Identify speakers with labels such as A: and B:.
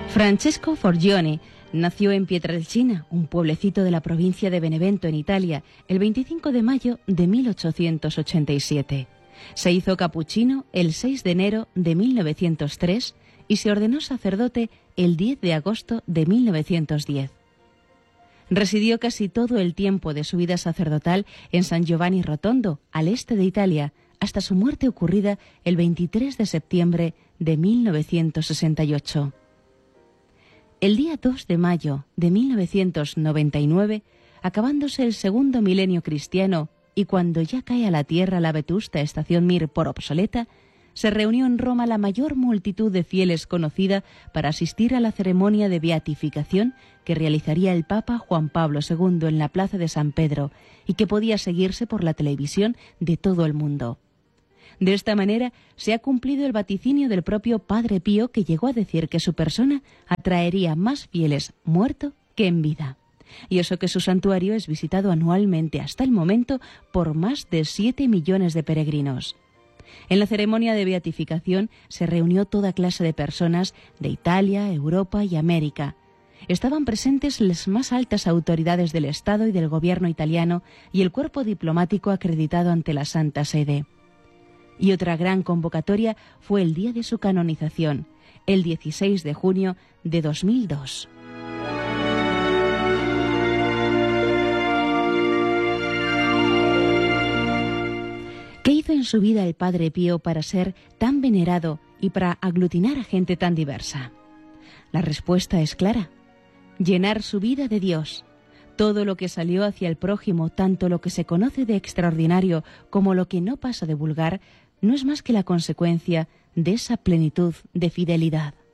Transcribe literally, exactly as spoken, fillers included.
A: Francesco Forgione nació en Pietrelcina, un pueblecito de la provincia de Benevento, en Italia, el veinticinco de mayo de mil ochocientos ochenta y siete. Se hizo capuchino el seis de enero de mil novecientos tres y se ordenó sacerdote el diez de agosto de mil novecientos diez. Residió casi todo el tiempo de su vida sacerdotal en San Giovanni Rotondo, al este de Italia, hasta su muerte ocurrida el veintitrés de septiembre de mil novecientos sesenta y ocho. El día dos de mayo de mil novecientos noventa y nueve, acabándose el segundo milenio cristiano y cuando ya cae a la tierra la vetusta estación Mir por obsoleta, se reunió en Roma la mayor multitud de fieles conocida para asistir a la ceremonia de beatificación que realizaría el Papa Juan Pablo segundo en la plaza de San Pedro y que podía seguirse por la televisión de todo el mundo. De esta manera se ha cumplido el vaticinio del propio Padre Pío, que llegó a decir que su persona atraería más fieles muerto que en vida. Y eso que su santuario es visitado anualmente hasta el momento por más de siete millones de peregrinos. En la ceremonia de beatificación se reunió toda clase de personas de Italia, Europa y América. Estaban presentes las más altas autoridades del Estado y del gobierno italiano y el cuerpo diplomático acreditado ante la Santa Sede. Y otra gran convocatoria fue el día de su canonización, el dieciséis de junio de dos mil dos. ¿Qué hizo en su vida el Padre Pío para ser tan venerado y para aglutinar a gente tan diversa? La respuesta es clara: llenar su vida de Dios. Todo lo que salió hacia el prójimo, tanto lo que se conoce de extraordinario como lo que no pasa de vulgar, no es más que la consecuencia de esa plenitud de fidelidad.